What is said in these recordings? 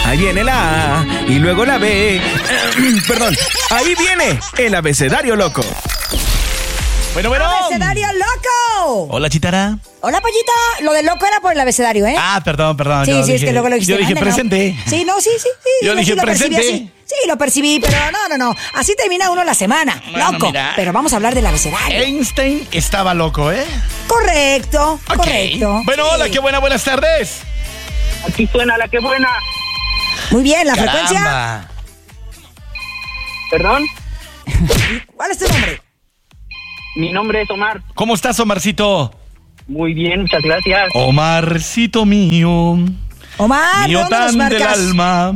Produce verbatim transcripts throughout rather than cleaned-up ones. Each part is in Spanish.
Ahí viene la A y luego la B. Perdón, ahí viene el abecedario loco. Bueno, bueno. ¡Abecedario loco! Hola, Chitara. Hola, pollito. Lo de loco era por el abecedario, ¿eh? Ah, perdón, perdón. Sí, yo sí, dije, es que luego lo dijiste. Yo dije Anda, presente. No. Sí, no, sí, sí. sí yo sí, dije sí, lo presente. Así. Sí, lo percibí, pero no, no, no. Así termina uno la semana. Bueno, loco. mira. Pero vamos a hablar del abecedario. Einstein estaba loco, ¿eh? Correcto, Ok. correcto. Bueno, Sí. hola, qué buena, buenas tardes. Aquí suena la que buena. Muy bien, la Caramba. frecuencia. ¿Perdón? ¿Cuál es tu nombre? Mi nombre es Omar. ¿Cómo estás, Omarcito? Muy bien, muchas gracias. Omarcito mío. Omar, ¿de mío dónde nos tan del marcas? alma.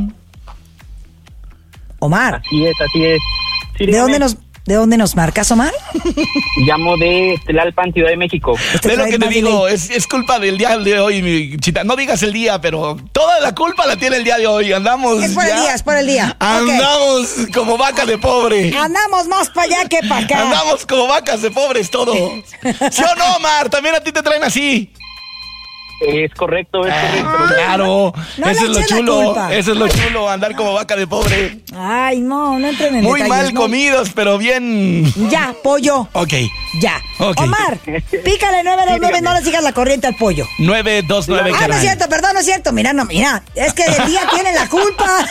Omar, Así es, así es. Sí, ¿de dígame. dónde nos ¿de dónde nos marcas, Omar? Llamo de Tlalpan, Ciudad de México. Este Ve lo trae que te más digo, delay. es, es culpa del día de hoy, mi Chita. No digas el día, pero toda la culpa la tiene el día de hoy. Andamos. Es por el ya- día, es por el día. Ok. Andamos como vaca de pobre. Andamos más para allá que para acá. Andamos como vacas de pobres todos. ¿Sí o no, Omar? También a ti te traen así. Es correcto, es correcto. Claro, No eso le es lo eches la chulo. culpa. Eso es lo chulo, andar como vaca de pobre. Ay, no, no entren en Muy detalles, mal no. comidos, pero bien. Ya, pollo. Ok. Ya. Ok. Omar, pícale nueve dos nueve, no le sigas la corriente al pollo. nueve dos nueve, Ah, no carnal. es cierto, perdón, no es cierto. Mira, no, mira. Es que el día tiene la culpa.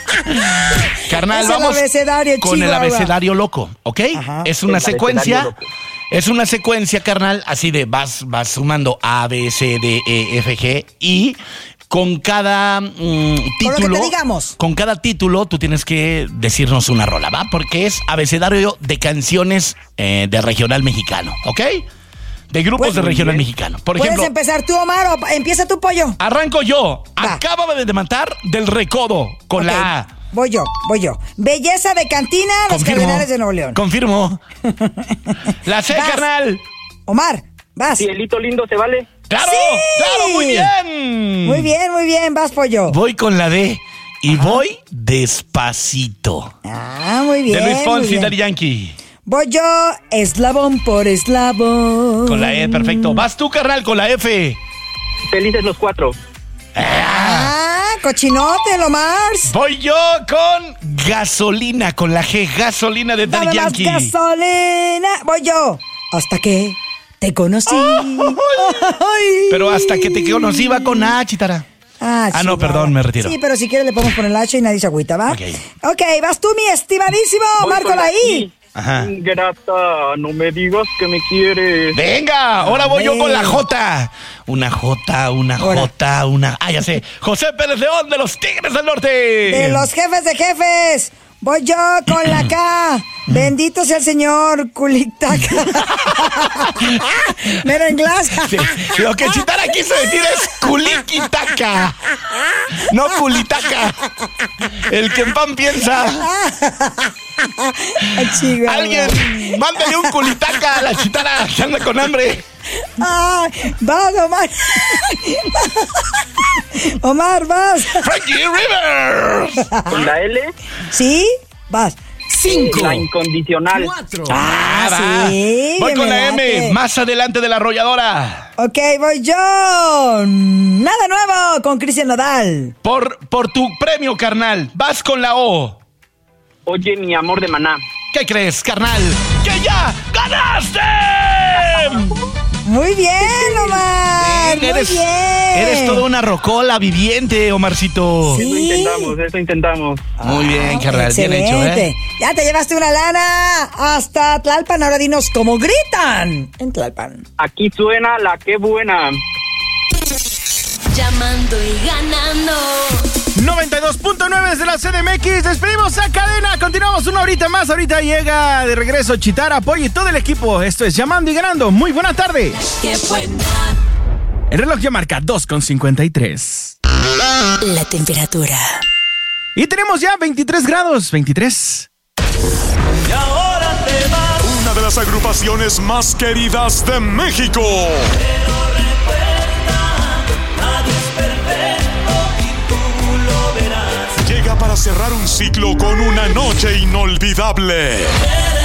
Carnal, Es el vamos abecedario, con el Chihuahua. abecedario loco, ¿ok? Ajá. Es una El abecedario secuencia. loco. Es una secuencia, carnal, así de vas, vas sumando A, B, C, D, E, F, G y con cada mm, título. te digamos. Con cada título tú tienes que decirnos una rola, ¿va? Porque es abecedario de canciones eh, de regional mexicano, ¿ok? De grupos Pues, de muy regional bien. mexicano. Por ¿Puedes ejemplo, empezar tú, Omar, o empieza tu pollo? arranco yo. Va. Acábame de matar del recodo con Ok, la A. Voy yo, voy yo. Belleza de cantina, los Confirmo. Cardenales de Nuevo León. Confirmo. La C, Vas. carnal. Omar, vas. Cielito lindo, ¿se vale? ¡Claro! ¡Sí! ¡Claro! ¡Muy bien! Muy bien, muy bien, vas, pollo. Voy con la D y voy despacito. Ah, muy bien. de Luis muy Fonsi, bien. Daddy Yankee. Voy yo, eslabón por eslabón. Con la E, perfecto. Vas tú, carnal, con la F. Felices los cuatro. Ah, cochinote, Lomars. Voy yo con gasolina, con la G. Gasolina de Daddy Dame más Yankee. gasolina. Voy yo. Hasta que te conocí. Ay. Pero hasta que te conocí va con A, Chitara. Ah, Ah, no, Chihuahua. perdón, me retiro. Sí, pero si quieres le podemos poner el H y nadie se agüita, ¿va? Ok. Ok, vas tú, mi estimadísimo Voy Marco con la I. I. Ajá. Ingrata, no me digas que me quieres. Venga, ahora voy yo ver. con la J. Una J, una Ahora. J, una... Ah, ya sé. José Pérez León de los Tigres del Norte. De los jefes de jefes. Voy yo con la K. Bendito sea el señor Culitaca. Mero en glass. Sí, lo que Chitara quiso decir es culiquitaca. No culitaca. El que en pan piensa. Chihuahua. Alguien, mándale un culitaca a la Chitara que anda con hambre. Ay, vas, Omar. Omar, vas. Frankie Rivers. Con la L, ¿Sí? Vas. la incondicional. Ah, va. sí, Voy con me la late. M, más adelante de la arrolladora. Ok, voy yo. Nada nuevo con Cristian Nodal. Por, por tu premio, carnal. Vas con la O. Oye, mi amor de Maná. ¿Qué crees, carnal? ¡Que ya ganaste! Muy bien, Omar. Muy eres, bien. eres toda una rocola viviente, Omarcito. Sí. Eso intentamos, eso intentamos. Muy bien, Ah, carnal. Bien hecho, excelente. ¿eh? Ya te llevaste una lana hasta Tlalpan. Ahora dinos cómo gritan en Tlalpan. Aquí suena la que buena. Llamando y ganando. noventa y dos punto nueve desde la C D M X. Despedimos a Cadena. Continuamos una horita más. Ahorita llega de regreso Chitara, Apoyo y todo el equipo. Esto es Llamando y Ganando. Muy buena tarde. Qué buena. El reloj ya marca dos con cincuenta y tres. La temperatura. Y tenemos ya veintitrés grados. veintitrés. Una de las agrupaciones más queridas de México. Llega para cerrar un ciclo con una noche inolvidable.